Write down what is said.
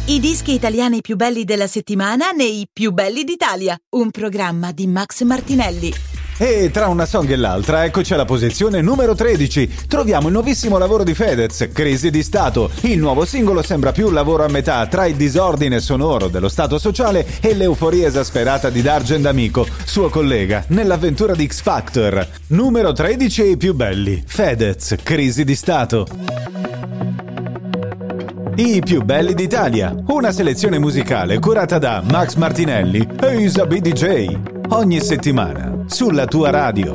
I dischi italiani più belli della settimana nei Più belli d'Italia, un programma di Max Martinelli. E tra una song e l'altra, eccoci alla posizione numero 13. Troviamo il nuovissimo lavoro di Fedez, Crisi di Stato. Il nuovo singolo sembra più lavoro a metà tra il disordine sonoro dello stato sociale e l'euforia esasperata di Dargen D'Amico, suo collega, nell'avventura di X Factor. Numero 13 e i più belli. Fedez, Crisi di Stato. I più belli d'Italia, una selezione musicale curata da Max Martinelli e Isabi DJ. Ogni settimana, sulla tua radio.